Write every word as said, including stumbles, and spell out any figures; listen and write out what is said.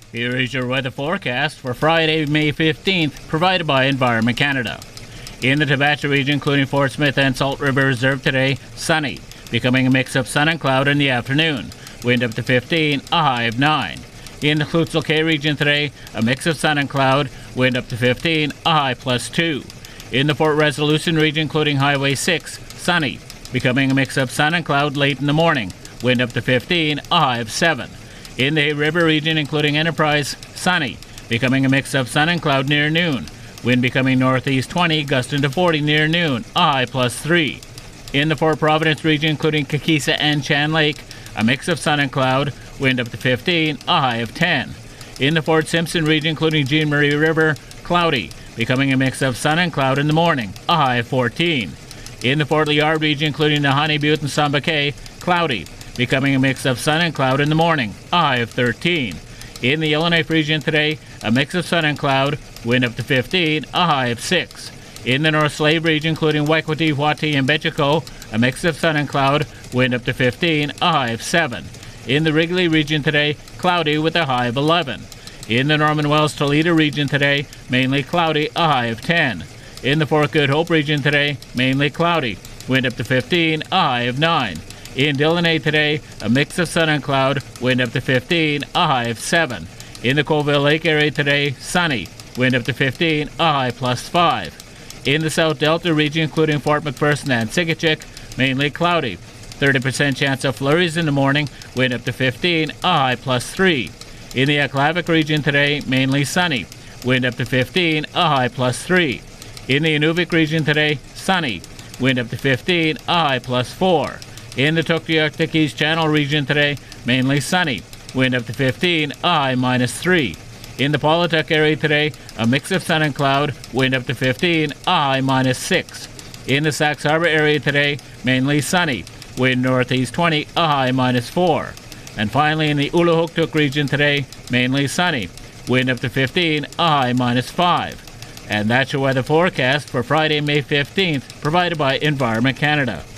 Here is your weather forecast for Friday, May fifteenth, provided by Environment Canada. In the Tabasco region, including Fort Smith and Salt River Reserve today, sunny, becoming a mix of sun and cloud in the afternoon. Wind up to fifteen, a high of nine. In the Klutzl K region today, a mix of sun and cloud, wind up to fifteen, a high plus two. In the Fort Resolution region, including Highway six, sunny, becoming a mix of sun and cloud late in the morning. Wind up to fifteen, a high of seven. In the Hay River region, including Enterprise, sunny, becoming a mix of sun and cloud near noon. Wind becoming northeast twenty, gusting to forty near noon, a high plus three. In the Fort Providence region, including Kakisa and Chan Lake, a mix of sun and cloud, wind up to fifteen, a high of ten. In the Fort Simpson region, including Jean Marie River, cloudy, becoming a mix of sun and cloud in the morning, a high of fourteen. In the Fort Liard region, including Nahanni Butte and Samba Cay, cloudy, becoming a mix of sun and cloud in the morning, a high of thirteen. In the Yellowknife region today, a mix of sun and cloud, wind up to fifteen, a high of six. In the North Slave region, including Waikouti, Wati, and Betchiko, a mix of sun and cloud, wind up to fifteen, a high of seven. In the Wrigley region today, cloudy with a high of eleven. In the Norman Wells Toledo region today, mainly cloudy, a high of ten. In the Fort Good Hope region today, mainly cloudy, wind up to fifteen, a high of nine. In Delaunay today, a mix of sun and cloud, wind up to fifteen, a high of seven. In the Colville Lake area today, sunny, wind up to fifteen, a high plus five. In the South Delta region, including Fort McPherson and Sigachik, mainly cloudy, thirty percent chance of flurries in the morning, wind up to fifteen, a high plus three. In the Aklavik region today, mainly sunny, wind up to fifteen, a high plus three. In the Inuvik region today, sunny, wind up to fifteen, a high plus four. In the Tuktoyaktuk Channel region today, mainly sunny, wind up to fifteen, a high minus three. In the Paulatuk area today, a mix of sun and cloud, wind up to fifteen, a high minus six. In the Sax Harbor area today, mainly sunny, wind northeast twenty, a high minus four. And finally, in the Ulahuktuk region today, mainly sunny, wind up to fifteen, a high minus five. And that's your weather forecast for Friday, May fifteenth, provided by Environment Canada.